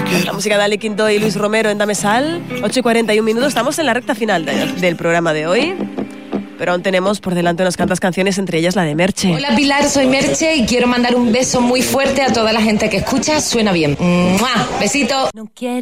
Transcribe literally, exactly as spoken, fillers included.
La música de Ali Quinto y Luis Romero en Dame Sal. ocho y cuarenta y un minutos. Estamos en la recta final de, del programa de hoy. Pero aún tenemos por delante unas cuantas canciones, entre ellas la de Merche. Hola Pilar, soy Merche y quiero mandar un beso muy fuerte a toda la gente que escucha Suena Bien. ¡Mua! Besito. No quiero